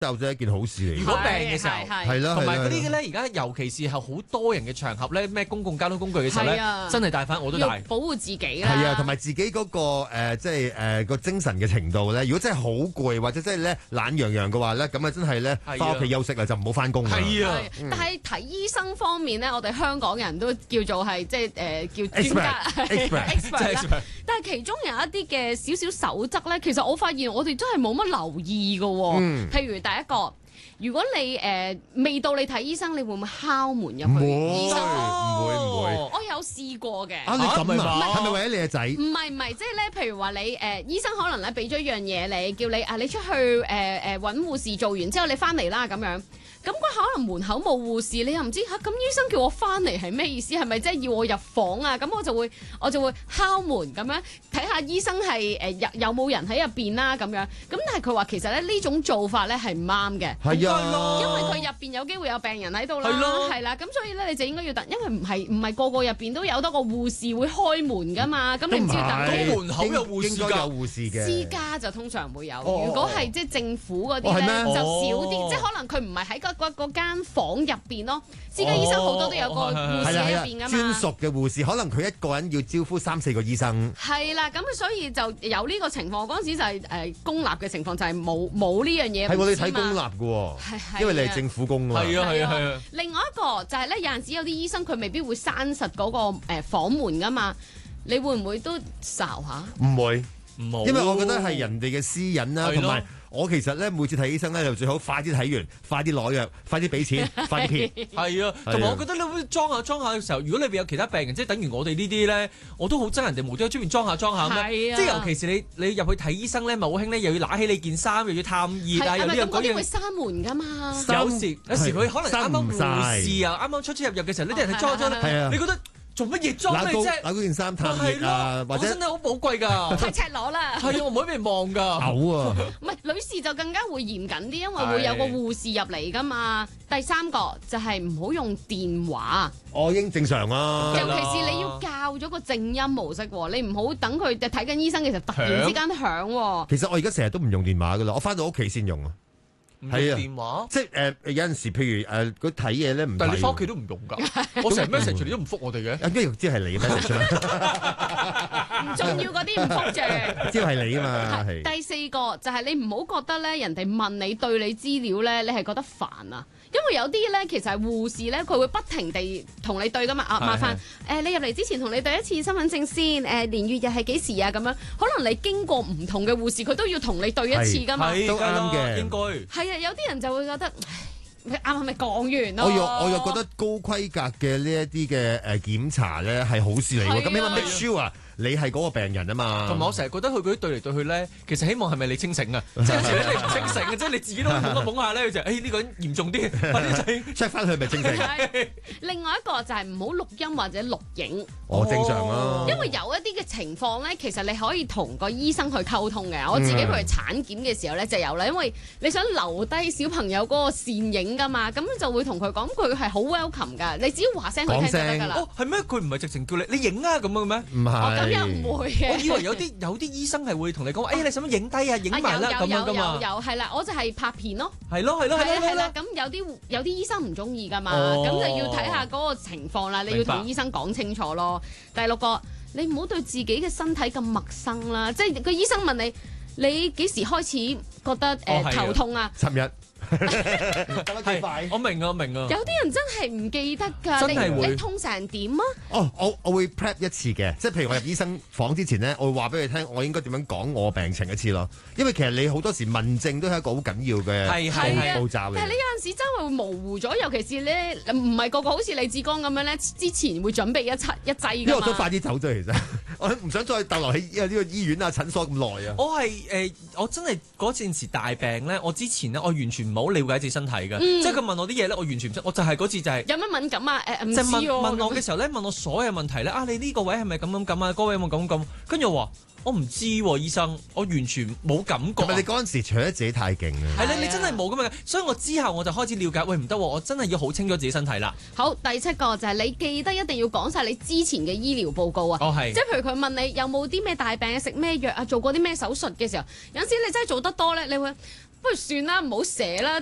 就真係一件好事嚟。 如果病嘅時候係啦， 同埋嗰啲咧，而家尤其是係好多人嘅場合咧，咩公共交通工具嘅時候咧，真係帶翻我都帶， 保護自己啦。 係啊，同埋自己嗰個即係個精神嘅程度咧。如果真係好攰或者真係咧懶洋洋嘅話咧，咁啊真係咧翻屋企休息啦，就唔好翻工啦。 係啊， 但係睇醫生方面咧，我哋香港人都叫做係即係叫專家 expert 啦。但係其中有一啲嘅少少守則咧，其實我發現我哋真係冇乜留意㗎喎。譬如第一個，如果你未到你睇醫生，你會唔會敲門入去醫生？ 唔會。 我有試過嘅。 你咁啊？係咪為咗你嘅仔？ 唔係，即係咧，譬如話你醫生可能咧俾咗一樣嘢你，叫你出去揾護士做完之後，你翻嚟啦咁樣。咁佢可能門口冇護士，你又唔知嚇，咁醫生叫我翻嚟係咩意思？係咪即係要我入房啊？咁我就會敲門咁樣睇下醫生係有冇人喺入邊啦咁樣。咁但係佢話其實咧呢種做法咧係唔啱嘅。 係啊， 因為佢入邊有機會有病人喺度啦，係啦，咁所以咧你就應該要等，因為唔係個個入邊都有多個護士會開門噶嘛，咁你唔知要等。 咁門口有護士㗎， 應該有護士嘅。 私家就通常會有，如果係即係政府嗰啲咧就少啲，即係可能佢唔係喺嗰間房入邊咯。私家醫生好多都有個護士喺入邊噶嘛。 專屬嘅護士，可能佢一個人要招呼3-4個醫生。 係啦，咁所以就有呢個情況。嗰陣時就係公立嘅情況，就係冇呢樣嘢。 係你睇公立嘅喎，因為你係政府工啊嘛。 係啊。 另外一個就係咧，有陣時有啲醫生佢未必會閂實嗰個房門噶嘛，你會唔會都睄下？ 唔會，因為我覺得係人哋嘅私隱啦，同埋我其實咧每次睇醫生咧就最好快啲睇完，快啲攞藥，快啲俾錢，快啲撇。 係啊，同埋我覺得你會裝下嘅時候，如果你邊有其他病人，即係等於我哋呢啲咧，我都好憎人哋無端端出面裝下咁樣。即係尤其是你入去睇醫生咧，咪好興咧，又要揦起你件衫，又要探熱啊，有啲人嗰啲會閂門㗎嘛。 有時佢可能啱啱護士啊，啱啱出入嘅時候，呢啲人係裝咧，你覺得？做乜嘢裝你啫？ 攞嗰件衫探熱啊，或者真係好寶貴㗎， 太赤裸啦。 係啊，我唔可以俾人望㗎。 嘔啊！ 唔係女士就更加會嚴謹啲，因為會有個護士入嚟㗎嘛。第三個就係唔好用電話。 已經正常啦。 尤其是你要校咗個靜音模式喎，你唔好等佢睇緊醫生嘅時候突然之間響喎。 其實我而家成日都唔用電話㗎啦，我翻到屋企先用啊。 係啊，電話即係有陣時，譬如佢睇嘢咧唔， 但係你翻屋企都唔用㗎，我成日 message 你都唔覆我哋嘅， 跟住知係你 message 唔重要嗰啲唔覆住， 知係你啊嘛。 第四個就係你唔好覺得咧，人哋問你對你資料咧，你係覺得煩啊。因為有啲咧，其實係護士咧，佢會不停地同你對噶嘛。麻煩你入嚟之前同你對一次身份證先。年月日係幾時啊？咁樣可能你經過唔同嘅護士，佢都要同你對一次噶嘛。 都啱嘅， 應該係啊。有啲人就會覺得，啱啱咪講完咯。 我又覺得高規格嘅呢一啲嘅檢查咧係好事嚟喎。咁起碼 make sure 你係嗰個病人啊嘛。 同埋我成日覺得佢嗰啲對嚟對去咧，其實希望係咪你清醒啊？即係有時咧你唔清醒嘅，即係你自己都懵下懵下咧，佢就呢個人嚴重啲，快啲 check 翻佢係咪清醒。 另外一個就係唔好錄音或者錄影。 正常啦。 因為有一啲嘅情況咧，其實你可以同個醫生去溝通嘅。我自己譬如產檢嘅時候咧就有啦，因為你想留低小朋友嗰個倩影㗎嘛，咁就會同佢講，佢係好 welcome 㗎。你只要話聲佢聽就得㗎啦。 係咩？佢唔係直情叫你影啊咁嘅咩？ 唔係。 咁又唔會嘅。 我以為有啲醫生係會同你講，你使乜影低啊？影埋啦咁樣㗎嘛。 有係啦，我就係拍片咯。 係咯。 係啦。咁有啲醫生唔中意㗎嘛，咁就要睇下嗰個情況啦。你要同醫生講清楚咯。第六個，你唔好對自己嘅身體咁陌生啦。即係個醫生問你幾時開始覺得頭痛啊？ 尋日。 我明啊。 有啲人真係唔記得㗎，你痛成點啊？ 我會 prep 一次嘅，即係譬如我入醫生房之前咧，我會話俾佢聽，我應該點樣講我病情一次咯。因為其實你好多時問症都係一個好緊要嘅步驟嚟。 但係你有陣時真係會模糊咗，尤其是咧唔係個個好似李志剛咁樣咧，之前會準備一劑㗎嘛。因為我想快啲走啫，其實我唔想再逗留喺呢個醫院啊診所咁耐啊。 我真係嗰陣時大病咧，我之前咧我完全唔好了解自己身體嘅，即係佢問我啲嘢咧，我完全唔識，我就係嗰次就係有乜敏感啊？唔知喎。 問我嘅時候咧，問我所有問題咧，你呢個位係咪咁啊？嗰位有冇咁？跟住我話我唔知喎，醫生，我完全冇感覺。 你嗰陣時除咗自己太勁啊？ 係啦，你真係冇咁嘅，所以我之後我就開始了解，喂唔得喎，我真係要好清楚自己身體啦。 好，第七個就係你記得一定要講晒你之前嘅醫療報告啊。即係譬如佢問你有冇啲咩大病啊，食咩藥啊，做過啲咩手術嘅時候，有陣時你真係做得多咧，你會不如算啦，唔好寫啦。